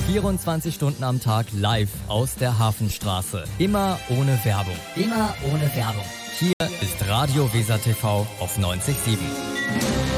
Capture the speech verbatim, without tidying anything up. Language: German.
vierundzwanzig Stunden am Tag live aus der Hafenstraße. Immer ohne Werbung. Immer ohne Werbung. Hier ist Radio Weser T V auf neunzig Komma sieben.